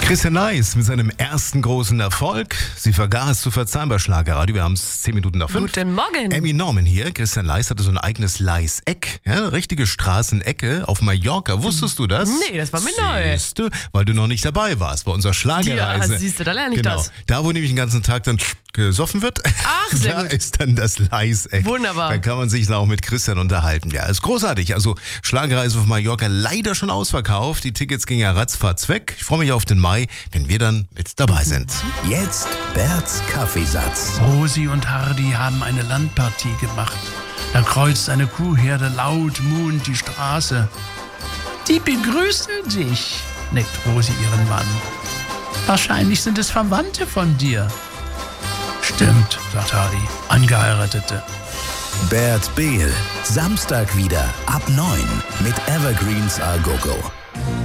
Christian Leis mit seinem ersten großen Erfolg. Sie vergaß zu verzeihen bei Schlagerradio. Wir haben es 10 Minuten nach 5. Guten Morgen. Emmy Norman hier. Christian Leis hatte so ein eigenes Leis-Eck. Ja, eine richtige Straßenecke auf Mallorca. Wusstest du das? Nee, das war mir neu. Siehst du, weil du noch nicht dabei warst bei unserer Schlagerreise. Ja, siehst du, da lerne ich genau. das. Da, wo nämlich den ganzen Tag dann gesoffen wird, Ach, sehr da gut. ist dann das Leis-Eck. Wunderbar. Dann kann man sich auch mit Christian unterhalten. Ja, ist großartig. Also Schlagerreise auf Mallorca leider schon ausverkauft. Die Tickets gingen ja ratzfatz weg. Ich freue mich auf den Mai, wenn wir dann mit dabei sind. Jetzt Berts Kaffeesatz. Rosi und Hardy haben eine Landpartie gemacht. Da kreuzt eine Kuhherde laut muhend die Straße. Die begrüßen dich, neckt Rosi ihren Mann. Wahrscheinlich sind es Verwandte von dir. Stimmt, sagt Hardy, Angeheiratete. Bert Behl, Samstag wieder ab 9 mit Evergreens A Go Go.